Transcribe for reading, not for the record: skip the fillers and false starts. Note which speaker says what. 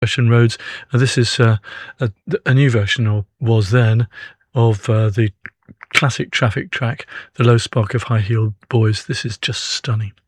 Speaker 1: Ocean Roads. This is a new version, or was then, of the classic Traffic track, The Low Spark of High Heeled Boys. This is just stunning.